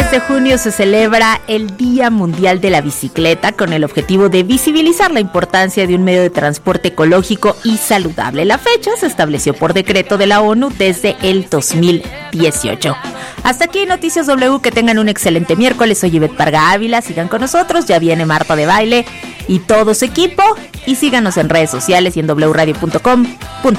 mes de junio se celebra el Día Mundial de la Bicicleta con el objetivo de visibilizar la importancia de un medio de transporte ecológico y saludable. La fecha se estableció por decreto de la ONU desde el 2018. Hasta aquí Noticias W, que tengan un excelente miércoles. Soy Ivette Parga Ávila, sigan con nosotros, ya viene Marta de Baile y todo su equipo, y síganos en redes sociales y en wradio.com.mx.